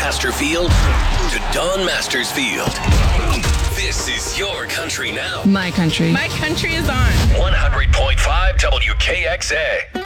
Lancaster Field to Don Mastersfield. This is your country now. My country. My country is on. 100.5 WKXA.